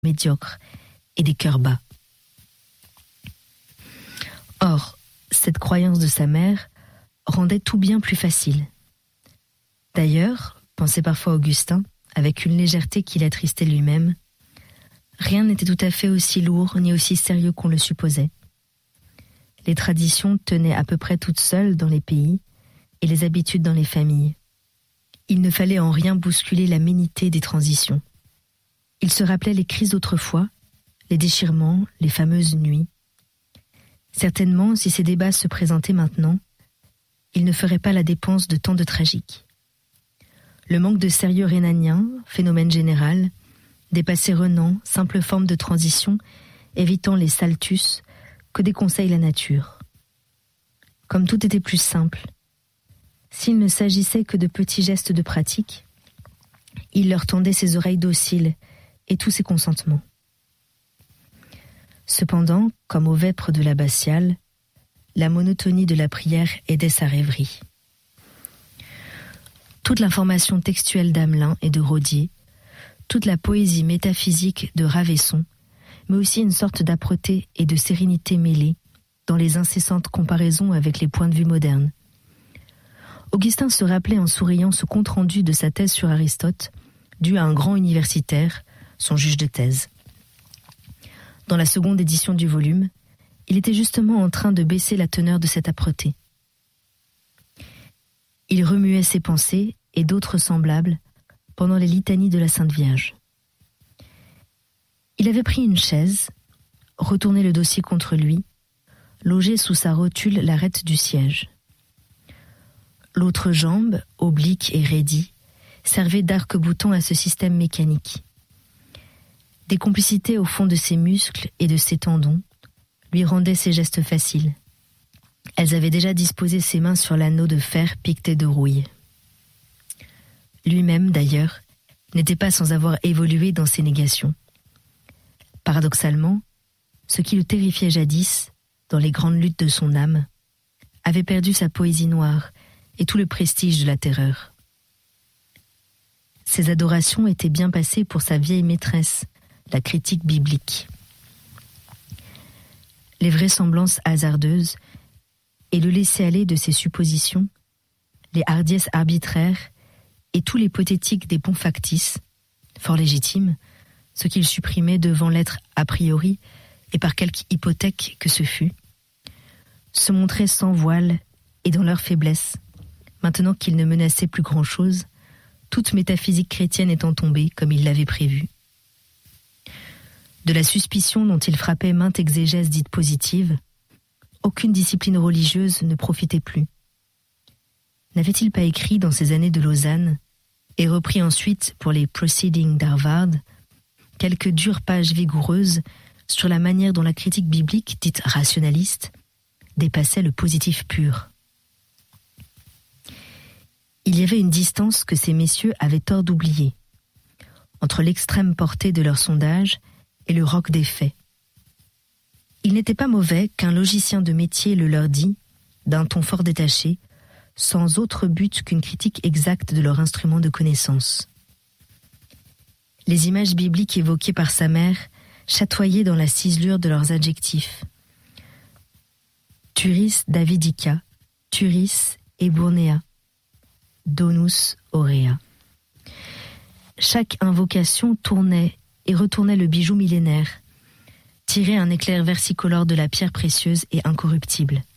médiocres et des cœurs bas. Or, cette croyance de sa mère rendait tout bien plus facile. D'ailleurs, pensait parfois Augustin, avec une légèreté qui l'attristait lui-même, rien n'était tout à fait aussi lourd ni aussi sérieux qu'on le supposait. Les traditions tenaient à peu près toutes seules dans les pays et les habitudes dans les familles. Il ne fallait en rien bousculer l'aménité des transitions. Il se rappelait les crises d'autrefois, les déchirements, les fameuses nuits. Certainement, si ces débats se présentaient maintenant, ils ne feraient pas la dépense de tant de tragiques. Le manque de sérieux rhénanien, phénomène général, des passés renants, simple forme de transition, évitant les saltus que déconseille la nature. Comme tout était plus simple, s'il ne s'agissait que de petits gestes de pratique, il leur tendait ses oreilles dociles et tous ses consentements. Cependant, comme aux vêpres de l'abbatiale, la monotonie de la prière aidait sa rêverie. Toute l'information textuelle d'Amelin et de Rodier, toute la poésie métaphysique de Ravesson, mais aussi une sorte d'âpreté et de sérénité mêlée dans les incessantes comparaisons avec les points de vue modernes. Augustin se rappelait en souriant ce compte-rendu de sa thèse sur Aristote, dû à un grand universitaire, son juge de thèse. Dans la seconde édition du volume, il était justement en train de baisser la teneur de cette âpreté. Il remuait ses pensées et d'autres semblables pendant les litanies de la Sainte Vierge. Il avait pris une chaise, retourné le dossier contre lui, logé sous sa rotule l'arête du siège. L'autre jambe, oblique et raidie, servait d'arc-bouton à ce système mécanique. Des complicités au fond de ses muscles et de ses tendons lui rendaient ses gestes faciles. Elles avaient déjà disposé ses mains sur l'anneau de fer piqueté de rouille. Lui-même, d'ailleurs, n'était pas sans avoir évolué dans ses négations. Paradoxalement, ce qui le terrifiait jadis, dans les grandes luttes de son âme, avait perdu sa poésie noire et tout le prestige de la terreur. Ses adorations étaient bien passées pour sa vieille maîtresse, la critique biblique. Les vraisemblances hasardeuses et le laisser-aller de ses suppositions, les hardiesses arbitraires et tous les hypothétiques des ponts factices, fort légitimes, ce qu'il supprimait devant l'être a priori et par quelque hypothèque que ce fût, se montraient sans voile et dans leur faiblesse, maintenant qu'il ne menaçait plus grand-chose, toute métaphysique chrétienne étant tombée comme il l'avait prévu. De la suspicion dont il frappait mainte exégèse dite positive, aucune discipline religieuse ne profitait plus. N'avait-il pas écrit dans ses années de Lausanne, et repris ensuite pour les Proceedings d'Harvard, quelques dures pages vigoureuses sur la manière dont la critique biblique, dite rationaliste, dépassait le positif pur? Il y avait une distance que ces messieurs avaient tort d'oublier, entre l'extrême portée de leur sondage et le roc des faits. Il n'était pas mauvais qu'un logicien de métier le leur dît, d'un ton fort détaché, sans autre but qu'une critique exacte de leur instrument de connaissance. Les images bibliques évoquées par sa mère chatoyaient dans la ciselure de leurs adjectifs. Turis Davidica, Turis Eburnea, Donus Aurea. Chaque invocation tournait et retournait le bijou millénaire, tirait un éclair versicolore de la pierre précieuse et incorruptible.